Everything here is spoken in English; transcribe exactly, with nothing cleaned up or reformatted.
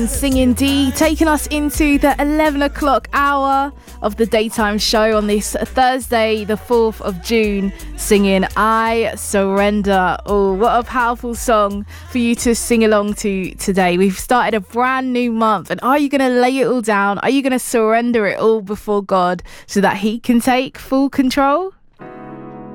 Singing D, taking us into the eleven o'clock hour of the daytime show on this Thursday, the fourth of June, singing I Surrender. Oh, what a powerful song for you to sing along to today. We've started a brand new month, and are you going to lay it all down? Are you going to surrender it all before God so that He can take full control?